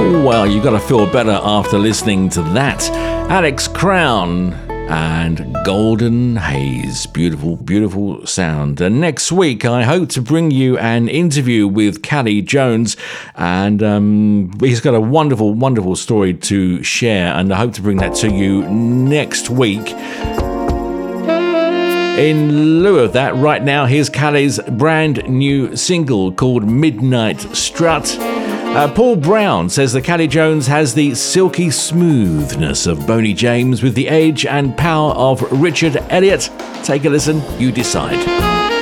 Well, you've got to feel better after listening to that. Alex Crown and Golden Haze. Beautiful, beautiful sound. And next week, I hope to bring you an interview with Callie Jones. And he's got a wonderful, wonderful story to share. And I hope to bring that to you next week. In lieu of that, right now, here's Callie's brand new single called Midnight Strut. Paul Brown says that Callie Jones has the silky smoothness of Boney James with the edge and power of Richard Elliott. Take a listen, you decide.